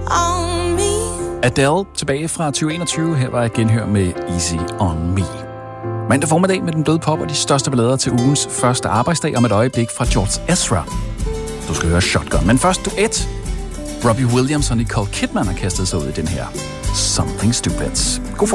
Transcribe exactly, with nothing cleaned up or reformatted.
on me. Adele tilbage fra tyve enogtyve. Her var jeg genhør med Easy on Me. Mandag formiddag med den døde pop og de største ballader til ugens første arbejdsdag om et øjeblik fra George Ezra. Du skal høre Shotgun, men først duet. Robbie Williams og Nicole Kidman har kastet sig ud i den her Something Stupid. God